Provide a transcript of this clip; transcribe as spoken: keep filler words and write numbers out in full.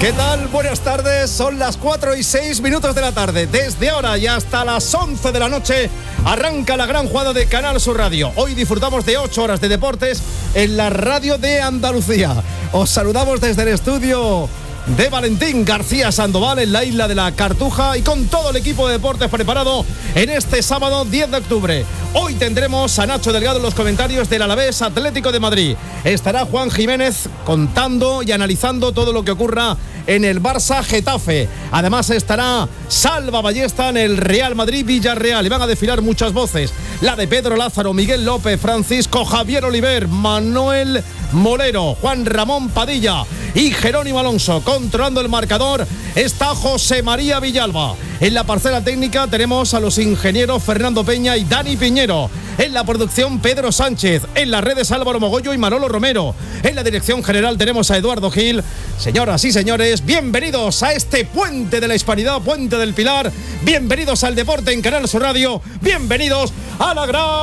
¿Qué tal? Buenas tardes, son las cuatro y seis minutos de la tarde. Desde ahora y hasta las once de la noche arranca la gran jugada de Canal Sur Radio. Hoy disfrutamos de ocho horas de deportes en la radio de Andalucía. Os saludamos desde el estudio de Valentín García Sandoval en la isla de la Cartuja y con todo el equipo de deportes preparado en este sábado diez de octubre. Hoy tendremos a Nacho Delgado en los comentarios del Alavés Atlético de Madrid. Estará Juan Jiménez contando y analizando todo lo que ocurra en el Barça Getafe. Además estará Salva Ballesta en el Real Madrid Villarreal y van a desfilar muchas voces. La de Pedro Lázaro, Miguel López, Francisco Javier Oliver, Manuel Molero, Juan Ramón Padilla y Jerónimo Alonso. Controlando el marcador está José María Villalba. En la parcela técnica tenemos a los ingenieros Fernando Peña y Dani Piñero. En la producción Pedro Sánchez. En las redes Álvaro Mogollo y Manolo Romero. En la dirección general tenemos a Eduardo Gil. Señoras y señores, bienvenidos a este puente de la hispanidad, puente del Pilar. Bienvenidos al deporte en Canal Sur Radio. Bienvenidos a la gran